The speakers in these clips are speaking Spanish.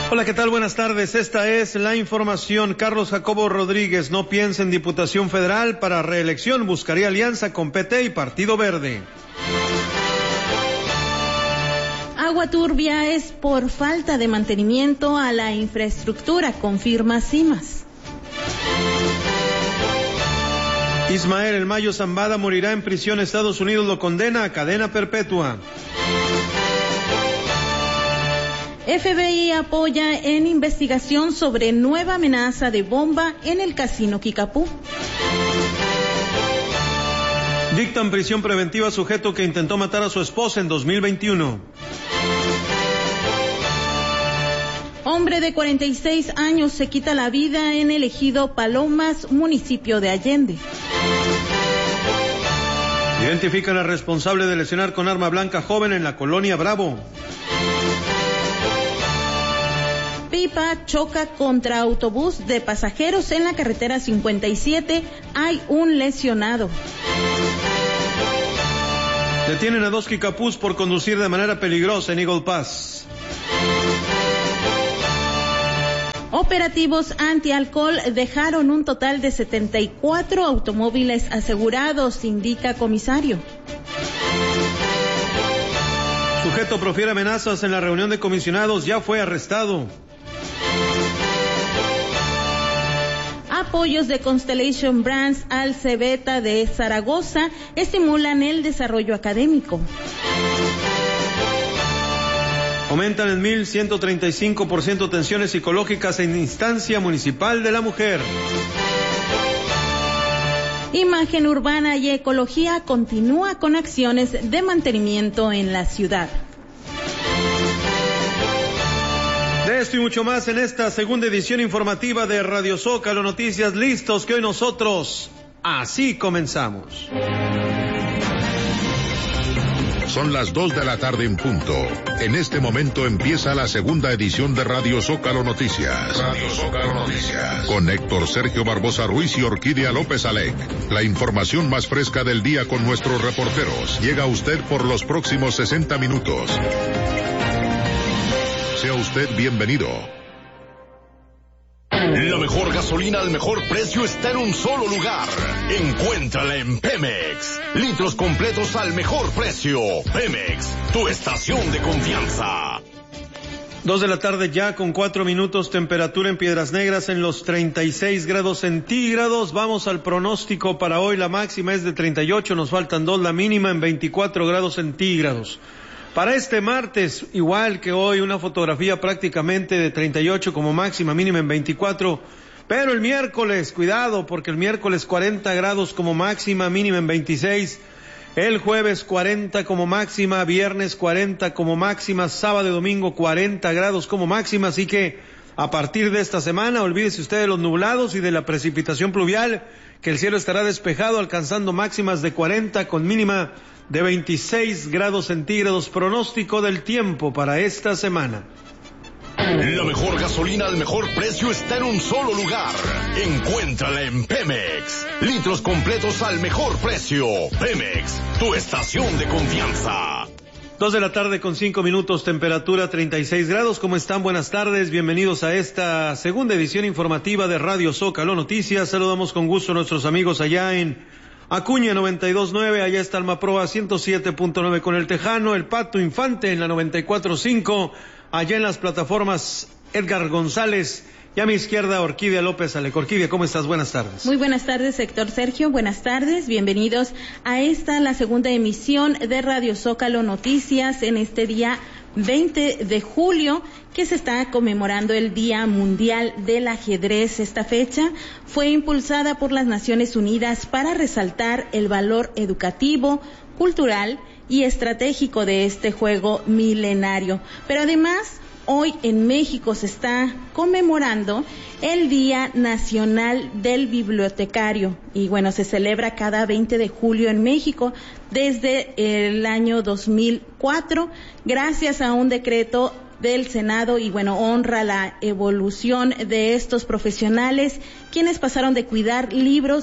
Hola, ¿qué tal? Buenas tardes. Esta es la información. Carlos Jacobo Rodríguez no piensa en Diputación Federal para reelección. Buscaría alianza con PT y Partido Verde. Agua turbia es por falta de mantenimiento a la infraestructura, confirma CIMAS. Ismael El Mayo Zambada morirá en prisión. Estados Unidos lo condena a cadena perpetua. FBI apoya en investigación sobre nueva amenaza de bomba en el Casino Quicapú. Dictan prisión preventiva a sujeto que intentó matar a su esposa en 2021. Hombre de 46 años se quita la vida en el ejido Palomas, municipio de Allende. Identifican al responsable de lesionar con arma blanca joven en la colonia Bravo. Pipa choca contra autobús de pasajeros en la carretera 57. Hay un lesionado. Detienen a 2 quicapús por conducir de manera peligrosa en Eagle Pass. Operativos antialcohol dejaron un total de 74 automóviles asegurados, indica comisario. Sujeto profiere amenazas en la reunión de comisionados, ya fue arrestado. Apoyos de Constellation Brands al Cebeta de Zaragoza estimulan el desarrollo académico. Aumentan en 1,135% tensiones psicológicas en instancia municipal de la mujer. Imagen urbana y ecología continúa con acciones de mantenimiento en la ciudad. De esto y mucho más en esta segunda edición informativa de Radio Zócalo Noticias. Listos que hoy nosotros así comenzamos. Son las 2 de la tarde en punto. En este momento empieza la segunda edición de Radio Zócalo Noticias. Radio Zócalo Noticias. Con Héctor Sergio Barbosa Ruiz y Orquídea López Alec. La información más fresca del día con nuestros reporteros. Llega a usted por los próximos 60 minutos. Sea usted bienvenido. La mejor gasolina al mejor precio está en un solo lugar. Encuéntrala en Pemex. Litros completos al mejor precio. Pemex, tu estación de confianza. 2 de la tarde ya con 4 minutos, temperatura en Piedras Negras en los 36 grados centígrados. Vamos al pronóstico para hoy. La máxima es de 38, nos faltan 2, la mínima en 24 grados centígrados. Para este martes, igual que hoy, una fotografía prácticamente de 38 como máxima, mínima en 24. Pero el miércoles, cuidado, porque el miércoles 40 grados como máxima, mínima en 26. El jueves 40 como máxima, viernes 40 como máxima, sábado y domingo 40 grados como máxima. Así que a partir de esta semana, olvídese usted de los nublados y de la precipitación pluvial, que el cielo estará despejado, alcanzando máximas de 40 con mínima de 26 grados centígrados. Pronóstico del tiempo para esta semana. La mejor gasolina al mejor precio está en un solo lugar. Encuéntrala en Pemex. Litros completos al mejor precio. Pemex, tu estación de confianza. 2 de la tarde con 5 minutos, temperatura 36 grados. ¿Cómo están? Buenas tardes, bienvenidos a esta segunda edición informativa de Radio Zócalo Noticias. Saludamos con gusto a nuestros amigos allá en Acuña 92.9, allá está Almaproa 107.9 con El Tejano, El Pato Infante en la 94.5, allá en las plataformas Edgar González, y a mi izquierda Orquídea López Alec. Orquídea, ¿cómo estás? Buenas tardes. Muy buenas tardes, Héctor Sergio, buenas tardes, bienvenidos a esta, la segunda emisión de Radio Zócalo Noticias en este día 20 de julio, que se está conmemorando el Día Mundial del Ajedrez. Esta fecha fue impulsada por las Naciones Unidas para resaltar el valor educativo, cultural y estratégico de este juego milenario. Pero además, hoy en México se está conmemorando el Día Nacional del Bibliotecario y bueno, se celebra cada 20 de julio en México desde el año 2004 gracias a un decreto del Senado y bueno, honra la evolución de estos profesionales quienes pasaron de cuidar libros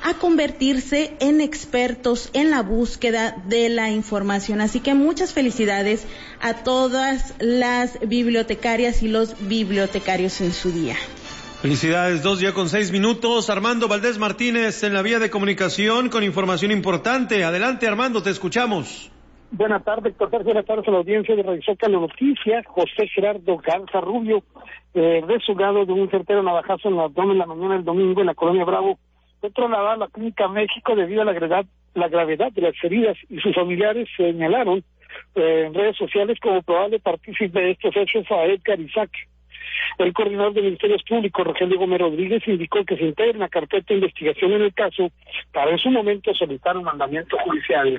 a convertirse en expertos en la búsqueda de la información. Así que muchas felicidades a todas las bibliotecarias y los bibliotecarios en su día. Felicidades, 2:06. Armando Valdés Martínez en la vía de comunicación con información importante. Adelante, Armando, te escuchamos. Buenas tardes, doctor Sergio. Buenas tardes a la audiencia de Radio Zócalo Noticias. José Gerardo Garza Rubio, resultado de un certero navajazo en el abdomen la mañana del domingo en la colonia Bravo, fue trasladado a la Clínica México debido a la gravedad de las heridas, y sus familiares señalaron en redes sociales como probable partícipe de estos hechos a Edgar Isaac. El coordinador de Ministerios Públicos, Rogelio Gómez Rodríguez, indicó que se integra una carpeta de investigación en el caso para en su momento solicitar un mandamiento judicial.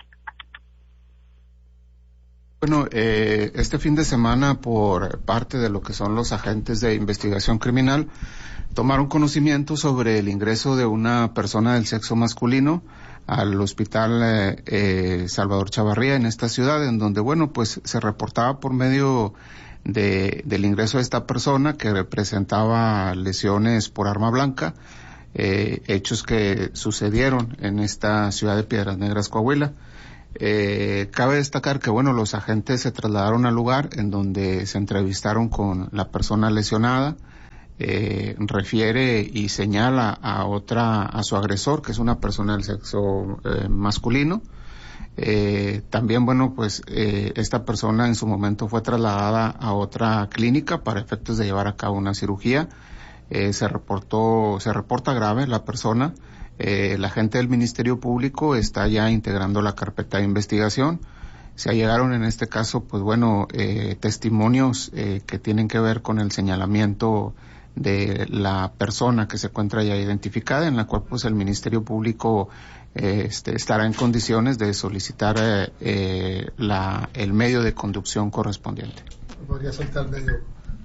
Bueno, este fin de semana, por parte de lo que son los agentes de investigación criminal, tomaron conocimiento sobre el ingreso de una persona del sexo masculino al hospital Salvador Chavarría en esta ciudad, en donde, bueno, pues se reportaba por medio del ingreso de esta persona que presentaba lesiones por arma blanca, hechos que sucedieron en esta ciudad de Piedras Negras, Coahuila. Cabe destacar que, bueno, los agentes se trasladaron al lugar en donde se entrevistaron con la persona lesionada, refiere y señala a su agresor, que es una persona del sexo masculino. También, bueno, pues esta persona en su momento fue trasladada a otra clínica para efectos de llevar a cabo una cirugía. Se reporta grave la persona. El agente del Ministerio Público está ya integrando la carpeta de investigación. Se allegaron en este caso, pues bueno, testimonios que tienen que ver con el señalamiento de la persona que se encuentra ya identificada, en la cual pues el Ministerio Público estará en condiciones de solicitar el medio de conducción correspondiente. Podría soltar medio.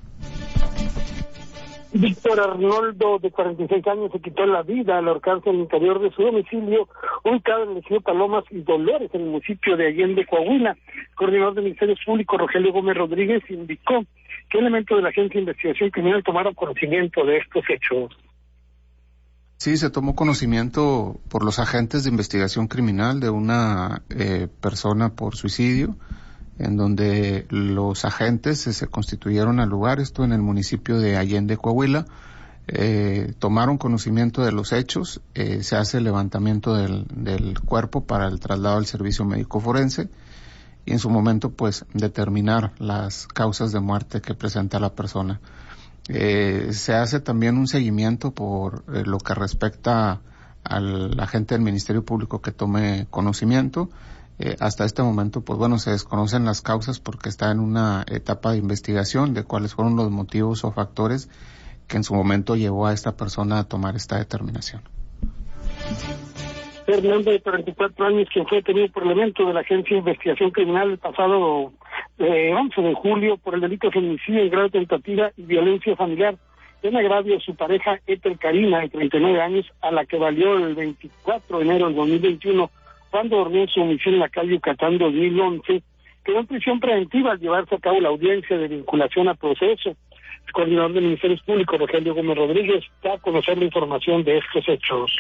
Víctor Arnoldo, de 46 años, se quitó la vida al ahorcarse en el interior de su domicilio, ubicado en el ejido Palomas y Dolores, en el municipio de Allende, Coahuila. El coordinador de Ministerios Públicos, Rogelio Gómez Rodríguez, indicó que elementos de la Agencia de Investigación Criminal tomaron conocimiento de estos hechos. Sí, se tomó conocimiento por los agentes de investigación criminal de una persona por suicidio, en donde los agentes se constituyeron al lugar, esto en el municipio de Allende, Coahuila. Tomaron conocimiento de los hechos, se hace el levantamiento del cuerpo para el traslado al servicio médico forense y en su momento pues determinar las causas de muerte que presenta la persona. Se hace también un seguimiento por lo que respecta al agente del Ministerio Público que tome conocimiento. Hasta este momento, pues bueno, se desconocen las causas porque está en una etapa de investigación de cuáles fueron los motivos o factores que en su momento llevó a esta persona a tomar esta determinación. Fernando, de 44 años, quien fue detenido por elementos de la Agencia de Investigación Criminal el pasado 11 de julio por el delito de feminicidio en grado de tentativa y violencia familiar en agravio de su pareja Ethel Karina, de 39 años, a la que valió el 24 de enero del 2021 cuando dormía en su domicilio en la calle Yucatán 2011, quedó en prisión preventiva al llevarse a cabo la audiencia de vinculación a proceso. El coordinador de Ministerios Públicos, Rogelio Gómez Rodríguez, da a conocer la información de estos hechos.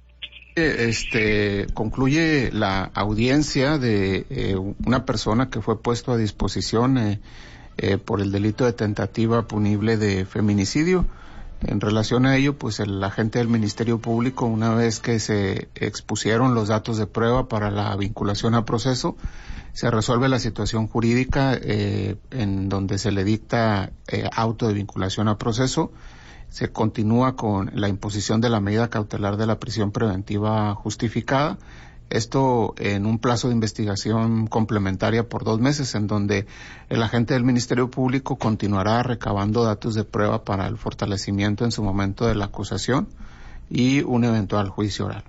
Concluye la audiencia de una persona que fue puesto a disposición por el delito de tentativa punible de feminicidio. En relación a ello, pues el agente del Ministerio Público, una vez que se expusieron los datos de prueba para la vinculación a proceso, se resuelve la situación jurídica en donde se le dicta auto de vinculación a proceso. Se continúa con la imposición de la medida cautelar de la prisión preventiva justificada. Esto en un plazo de investigación complementaria por 2 meses, en donde el agente del Ministerio Público continuará recabando datos de prueba para el fortalecimiento en su momento de la acusación y un eventual juicio oral.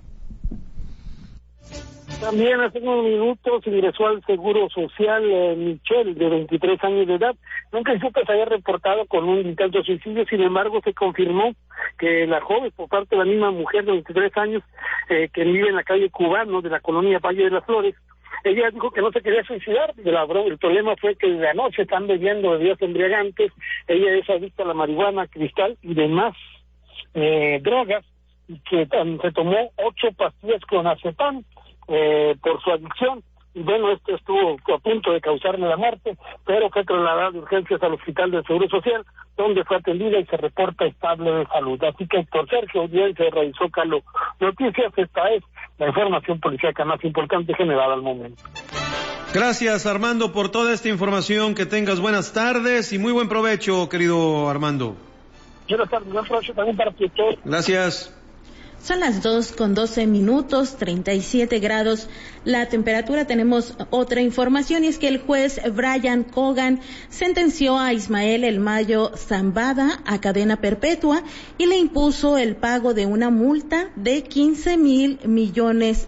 También hace unos minutos ingresó al Seguro Social Michelle, de 23 años de edad. Nunca se había reportado con un intento de suicidio, sin embargo se confirmó que la joven, por parte de la misma mujer de 23 años, que vive en la calle Cubano de la colonia Valle de las Flores, ella dijo que no se quería suicidar. El problema fue que de la noche están bebiendo bebidas embriagantes, ella es adicta a la marihuana, cristal y demás drogas, y que se tomó 8 pastillas clonazepam por su adicción. Y bueno, esto estuvo a punto de causarle la muerte, pero fue trasladada de urgencias al Hospital del Seguro Social, donde fue atendida y se reporta estable de salud. Así que, Héctor Sergio, audiencia de Radio Zócalo Noticias, esta es la información policíaca más importante generada al momento. Gracias, Armando, por toda esta información. Que tengas buenas tardes y muy buen provecho, querido Armando. Buenas tardes, buen provecho también para ti. Gracias. Son las 2:12, 37 grados la temperatura. Tenemos otra información y es que el juez Brian Cogan sentenció a Ismael El Mayo Zambada a cadena perpetua y le impuso el pago de una multa de $15,000 millones.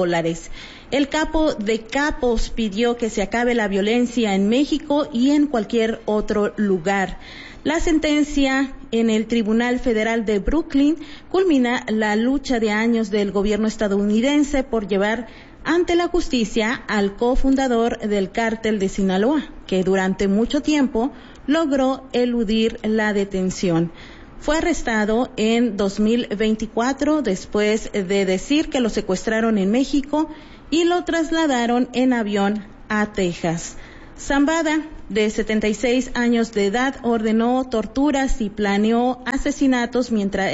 El capo de capos pidió que se acabe la violencia en México y en cualquier otro lugar. La sentencia en el Tribunal Federal de Brooklyn culmina la lucha de años del gobierno estadounidense por llevar ante la justicia al cofundador del cártel de Sinaloa, que durante mucho tiempo logró eludir la detención. Fue arrestado en 2024 después de decir que lo secuestraron en México y lo trasladaron en avión a Texas. Zambada, de 76 años de edad, ordenó torturas y planeó asesinatos mientras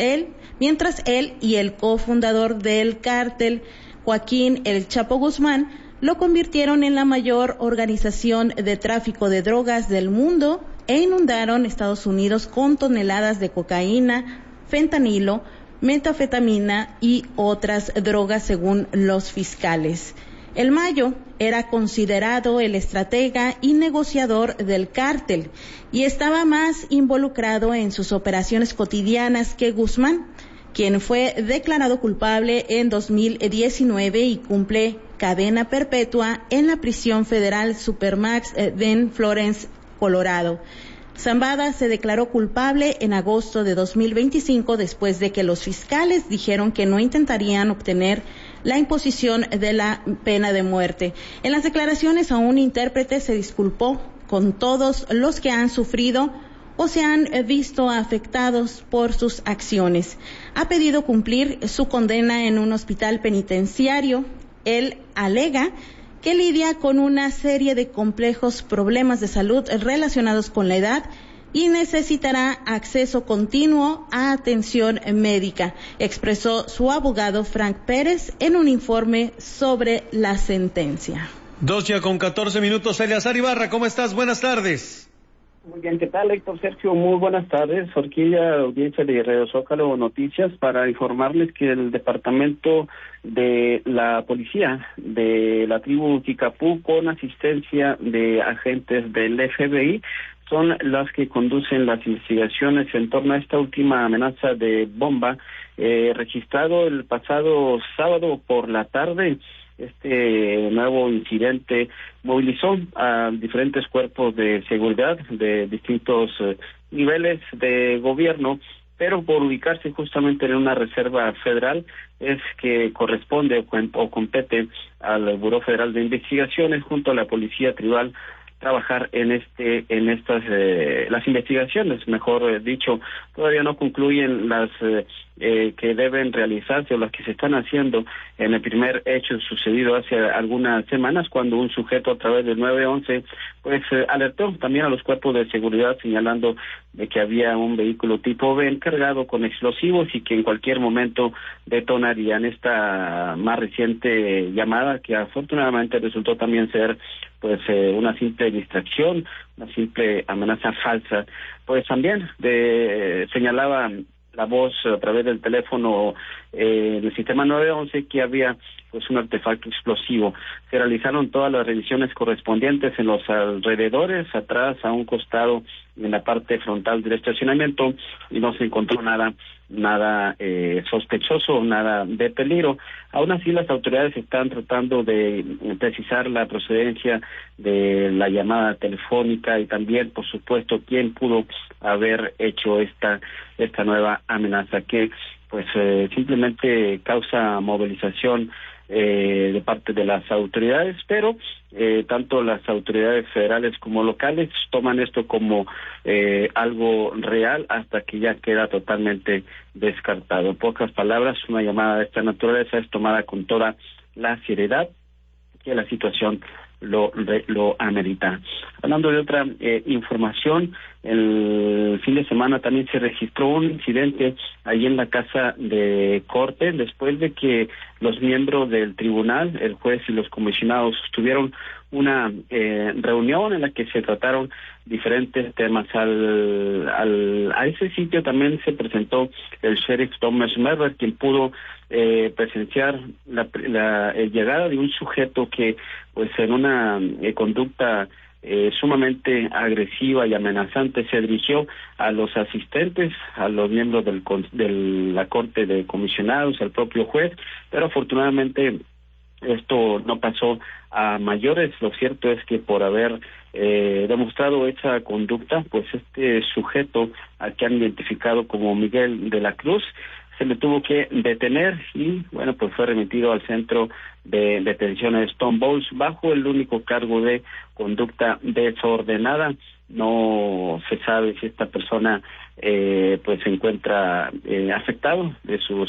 él y el cofundador del cártel, Joaquín El Chapo Guzmán, lo convirtieron en la mayor organización de tráfico de drogas del mundo e inundaron Estados Unidos con toneladas de cocaína, fentanilo, metanfetamina y otras drogas, según los fiscales. El Mayo era considerado el estratega y negociador del cártel y estaba más involucrado en sus operaciones cotidianas que Guzmán, quien fue declarado culpable en 2019 y cumple cadena perpetua en la prisión federal Supermax en Florence, Colorado. Zambada se declaró culpable en agosto de 2025 después de que los fiscales dijeron que no intentarían obtener la imposición de la pena de muerte. En las declaraciones a un intérprete se disculpó con todos los que han sufrido o se han visto afectados por sus acciones. Ha pedido cumplir su condena en un hospital penitenciario. Él alega que lidia con una serie de complejos problemas de salud relacionados con la edad y necesitará acceso continuo a atención médica, expresó su abogado Frank Pérez en un informe sobre la sentencia. 2:14. Eleazar Ibarra, ¿cómo estás? Buenas tardes. Muy bien, ¿qué tal, Héctor Sergio? Muy buenas tardes. Orquídea, audiencia de Radio Zócalo Noticias, para informarles que el departamento de la policía de la tribu Kicapú, con asistencia de agentes del FBI, son las que conducen las investigaciones en torno a esta última amenaza de bomba registrado el pasado sábado por la tarde. Este nuevo incidente movilizó a diferentes cuerpos de seguridad de distintos niveles de gobierno, pero por ubicarse justamente en una reserva federal es que corresponde o compete al Buró Federal de Investigaciones junto a la Policía Tribal trabajar en estas las investigaciones, mejor dicho. Todavía no concluyen las que deben realizarse o las que se están haciendo en el primer hecho sucedido hace algunas semanas, cuando un sujeto a través del 911 pues alertó también a los cuerpos de seguridad señalando de que había un vehículo tipo B cargado con explosivos y que en cualquier momento detonarían. Esta más reciente llamada, que afortunadamente resultó también ser pues una simple distracción, una simple amenaza falsa, pues también señalaba la voz a través del teléfono del sistema 911 que había pues un artefacto explosivo. Se realizaron todas las revisiones correspondientes en los alrededores, atrás, a un costado, en la parte frontal del estacionamiento, y no se encontró nada sospechoso, nada de peligro. Aún así, las autoridades están tratando de precisar la procedencia de la llamada telefónica y también, por supuesto, quién pudo haber hecho esta nueva amenaza, que pues simplemente causa movilización de parte de las autoridades, pero tanto las autoridades federales como locales toman esto como algo real hasta que ya queda totalmente descartado. En pocas palabras, una llamada de esta naturaleza es tomada con toda la seriedad que la situación lo amerita. Hablando de otra información, el fin de semana también se registró un incidente allí en la Casa de Corte, después de que los miembros del tribunal, el juez y los comisionados tuvieron una reunión en la que se trataron diferentes temas. A ese sitio también se presentó el sheriff Thomas Merritt, quien pudo presenciar la llegada de un sujeto que, pues, en una conducta sumamente agresiva y amenazante se dirigió a los asistentes, a los miembros de la Corte de Comisionados, al propio juez, pero afortunadamente esto no pasó a mayores. Lo cierto es que por haber demostrado esa conducta, pues este sujeto, al que han identificado como Miguel de la Cruz, se le tuvo que detener y, bueno, pues fue remitido al centro de detención de Stone Balls bajo el único cargo de conducta desordenada. No se sabe si esta persona pues se encuentra afectado de sus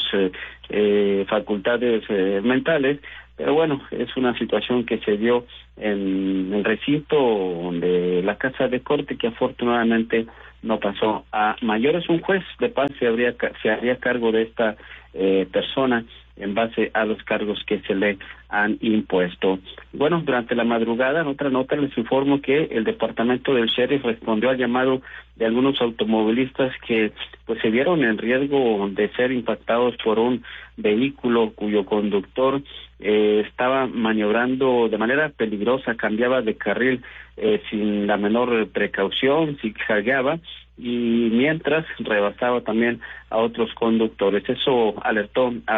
facultades mentales, pero bueno, es una situación que se dio en el recinto de la Casa de Corte que afortunadamente no pasó a mayores. Un juez de paz se haría cargo de esta persona en base a los cargos que se le han impuesto. Bueno, durante la madrugada, en otra nota, les informo que el departamento del sheriff respondió al llamado de algunos automovilistas que, pues, se vieron en riesgo de ser impactados por un vehículo cuyo conductor estaba maniobrando de manera peligrosa, cambiaba de carril sin la menor precaución, zigzagueaba y mientras rebasaba también a otros conductores. Eso alertó a